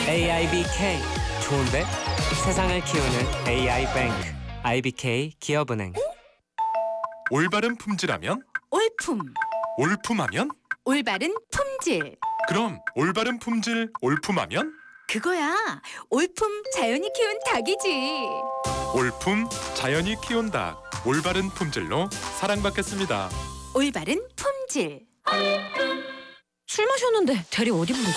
AIBK 좋은데? 세상을 키우는 AI뱅크 IBK 기업은행. 올바른 품질하면? 올품, 올품하면? 올바른 품질. 그럼 올바른 품질 올품하면? 그거야. 올품 자연이 키운 닭이지. 올품 자연이 키운 닭. 올바른 품질로 사랑받겠습니다. 올바른 품질. 술 마셨는데 대리 어디 부르지?